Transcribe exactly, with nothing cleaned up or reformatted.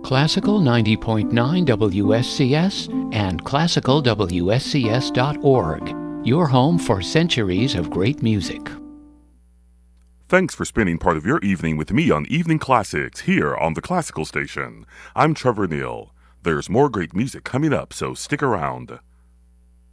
Classical ninety point nine W S C S and classical W S C S dot org, your home for centuries of great music. Thanks for spending part of your evening with me on Evening Classics here on the Classical Station. I'm Trevor Neal. There's more great music coming up, so stick around.